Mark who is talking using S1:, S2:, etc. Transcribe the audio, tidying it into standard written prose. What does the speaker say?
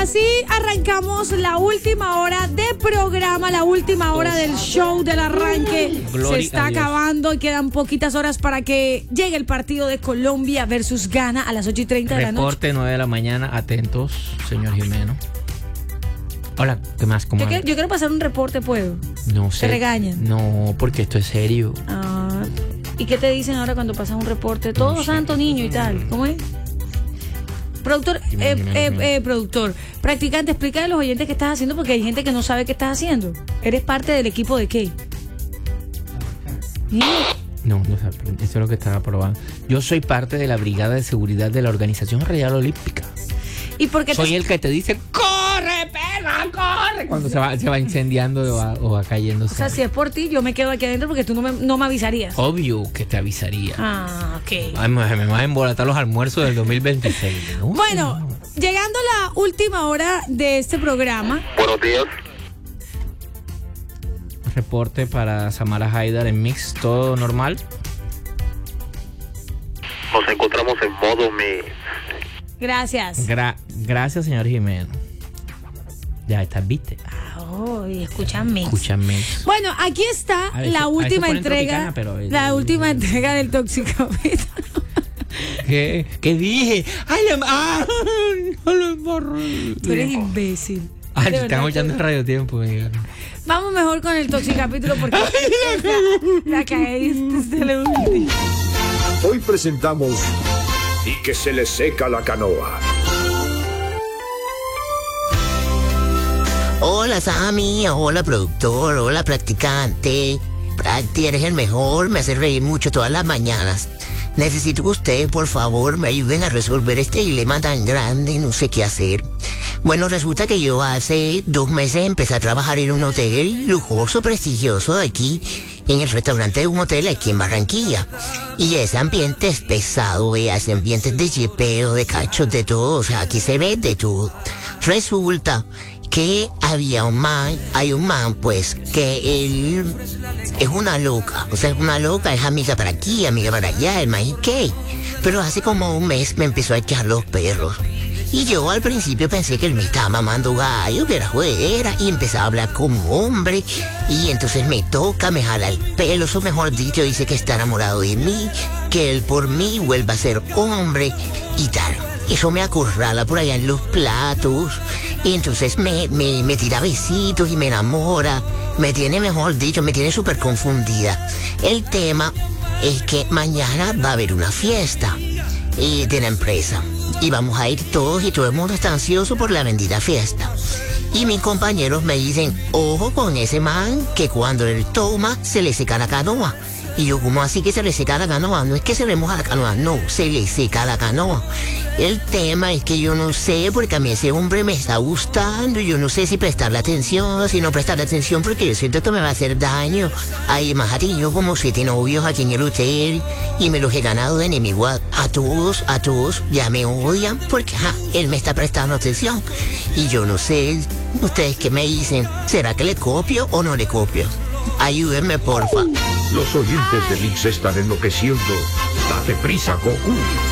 S1: así arrancamos la última hora de programa, la última hora del show del arranque. Se está acabando y quedan poquitas horas para que llegue el partido de Colombia versus Ghana a las 8:30 de la noche.
S2: Reporte 9 de la mañana, atentos, señor Jimeno. Hola, ¿qué más? ¿Cómo
S1: Yo quiero pasar un reporte, ¿puedo?
S2: No sé.
S1: ¿Te regañan?
S2: No, porque esto es serio.
S1: Ah, ¿y qué te dicen ahora cuando pasas un reporte? Todo
S2: No sé.
S1: santo niño y tal. ¿Cómo es? Productor, productor, practicante, explica a los oyentes qué estás haciendo porque hay gente que no sabe qué estás haciendo. ¿Eres parte del equipo de qué?
S2: No, eso es lo que estaba probando. Yo soy parte de la Brigada de Seguridad de la Organización Real Olímpica.
S1: ¿Y por qué
S2: Soy el que te dice, ¡corre, perra, corre! Cuando se va incendiando o va cayendo.
S1: O sea, si es por ti, yo me quedo aquí adentro porque tú no me avisarías.
S2: Obvio que te avisaría.
S1: Ah, ok.
S2: Ay, me van a embolatar los almuerzos del 2026. ¿No?
S1: Bueno, llegando a la última hora de este programa.
S3: Buenos días.
S2: Reporte para Samara Haidar en Mix, ¿todo normal?
S3: Nos encontramos en modo mix.
S1: Gracias.
S2: Gracias, señor Jiménez. Ya estás, ¿viste?
S1: Oh, y escuchan Mix.
S2: Escuchan Mix.
S1: Bueno, aquí está la última entrega. La última entrega del Toxicómetro.
S2: ¿Qué dije? ¡Ay, no lo embarro!
S1: Tú eres imbécil.
S2: Ay, te están escuchando en Radio Tiempo, amiga.
S1: Vamos mejor con el Toxicapítulo porque la cagué desde la última.
S4: Hoy presentamos Y que se le seca la canoa.
S5: Hola Sammy, hola productor, hola practicante. Practi, eres el mejor, me hace reír mucho todas las mañanas. Necesito que ustedes, por favor, me ayuden a resolver este dilema tan grande, no sé qué hacer. Bueno, resulta que yo hace 2 meses empecé a trabajar en un hotel lujoso, prestigioso de aquí, en el restaurante de un hotel aquí en Barranquilla. Y ese ambiente es pesado, ese ambiente de jipeo, de cachos, de todo, o sea, aquí se ve de todo. Resulta que hay un man, pues, que él es una loca, o sea, es una loca, es amiga para aquí, amiga para allá, el man y qué. Pero hace como un mes me empezó a echar los perros. Y yo al principio pensé que él me estaba mamando gallo, que era fuera, y empezaba a hablar como hombre, y entonces me toca, me jala el pelo, eso mejor dicho, dice que está enamorado de mí, que él por mí vuelva a ser hombre, y tal. Eso me acorrala por allá en los platos, y entonces me tira besitos y me enamora, me tiene, mejor dicho, me tiene súper confundida. El tema es que mañana va a haber una fiesta de la empresa. Y vamos a ir todos y todo el mundo está ansioso por la bendita fiesta. Y mis compañeros me dicen, ojo con ese man, que cuando él toma se le seca la canoa. Y yo, ¿cómo así que se le seca la canoa? No es que se le moja la canoa, no, se le seca la canoa. El tema es que yo no sé, porque a mí ese hombre me está gustando, y yo no sé si prestarle atención o si no prestarle atención, porque yo siento que me va a hacer daño. Además, ha tenido como 7 novios aquí en el hotel, y me los he ganado de enemigo a todos, ya me odian, porque él me está prestando atención. Y yo no sé, ¿ustedes qué me dicen? ¿Será que le copio o no le copio? Ayúdenme, porfa.
S4: Los oyentes de Mix están enloqueciendo. Date prisa, Goku.